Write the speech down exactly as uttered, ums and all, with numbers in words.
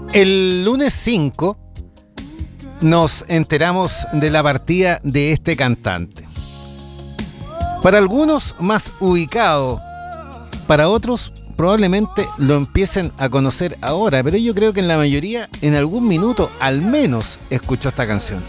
El lunes cinco nos enteramos de la partida de este cantante. Para algunos más ubicado, para otros probablemente lo empiecen a conocer ahora, pero yo creo que en la mayoría en algún minuto al menos escuchó esta canción.